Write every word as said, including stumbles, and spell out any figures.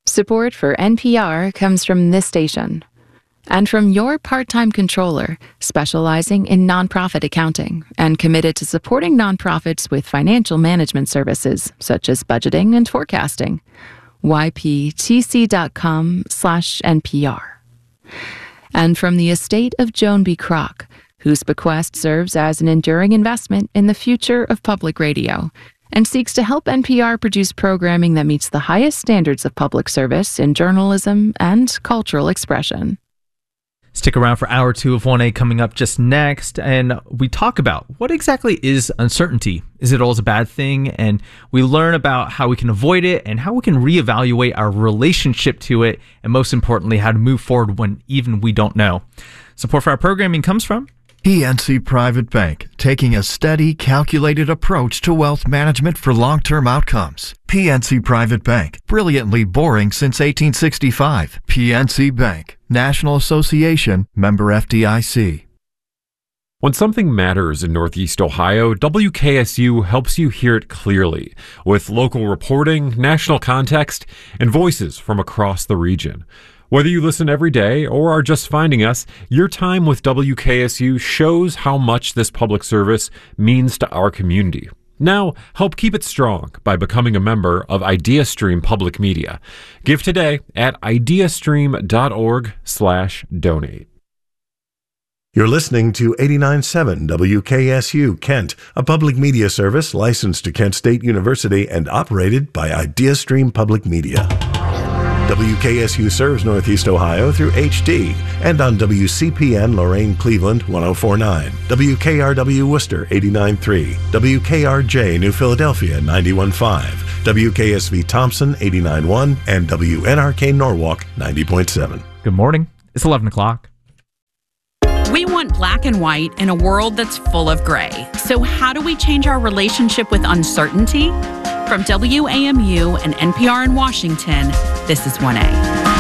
Support for N P R comes from this station and from your part-time controller specializing in nonprofit accounting and committed to supporting nonprofits with financial management services such as budgeting and forecasting. Y P T C dot com slash N P R. And from the estate of Joan B. Kroc, whose bequest serves as an enduring investment in the future of public radio and seeks to help N P R produce programming that meets the highest standards of public service in journalism and cultural expression. Stick around for hour two of one A coming up just next, and we talk about what exactly is uncertainty. Is it always a bad thing? And we learn about how we can avoid it and how we can reevaluate our relationship to it, and most importantly, how to move forward when even we don't know. Support for our programming comes from P N C Private Bank, taking a steady, calculated approach to wealth management for long-term outcomes. P N C Private Bank, brilliantly boring since eighteen sixty-five. P N C Bank, National Association, member F D I C. When something matters in Northeast Ohio, W K S U helps you hear it clearly, with local reporting, national context, and voices from across the region. Whether you listen every day or are just finding us, your time with W K S U shows how much this public service means to our community. Now, help keep it strong by becoming a member of IdeaStream Public Media. Give today at ideastream.org slash donate. You're listening to eighty-nine point seven W K S U Kent, a public media service licensed to Kent State University and operated by IdeaStream Public Media. W K S U serves Northeast Ohio through H D and on W C P N Lorain Cleveland one oh four point nine, W K R W Worcester eighty-nine point three, W K R J New Philadelphia ninety-one point five, W K S V Thompson eighty-nine point one, and W N R K Norwalk ninety point seven. Good morning. It's eleven o'clock. We want black and white in a world that's full of gray. So how do we change our relationship with uncertainty? From W A M U and N P R in Washington, this is one A.